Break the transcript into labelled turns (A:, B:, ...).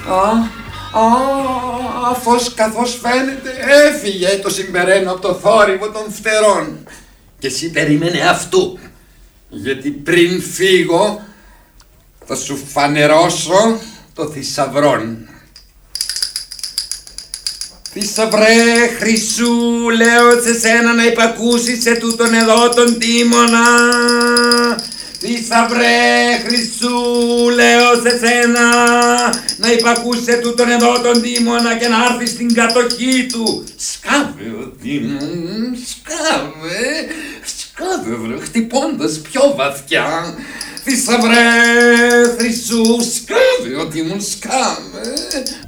A: Αφός καθώς φαίνεται έφυγε το συμπεραίνω από το θόρυβο των φτερών. Και εσύ περίμενε αυτού, γιατί πριν φύγω θα σου φανερώσω το θησαυρόν. Θησαυρέ Χρυσού, λέω σε σένα να υπακούσεις σε τούτον εδώ τον Τίμωνα. Θησαυρέ Χρυσού, λέω σε σένα να υπακούσεις σε τούτον εδώ τον Τίμωνα και να έρθεις στην κατοχή του. Σκάβε ο Τίμων, σκάβε βρε, χτυπώντας πιο βαθιά. Θησαυρέ Χρυσού, σκάβε ο Τίμων, σκάβε.